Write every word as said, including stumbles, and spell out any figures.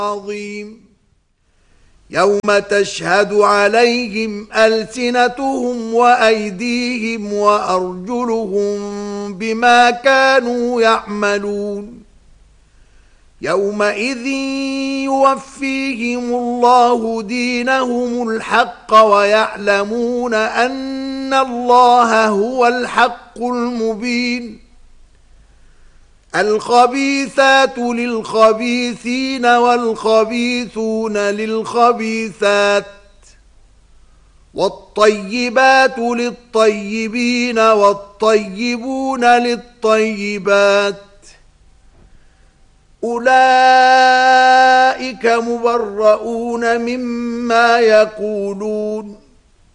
عظيم يوم تشهد عليهم ألسنتهم وأيديهم وأرجلهم بما كانوا يعملون يومئذ يوفيهم الله دينهم الحق ويعلمون أن الله هو الحق المبين الخبيثات للخبيثين والخبيثون للخبيثات والطيبات للطيبين والطيبون للطيبات أولئك مبرؤون مما يقولون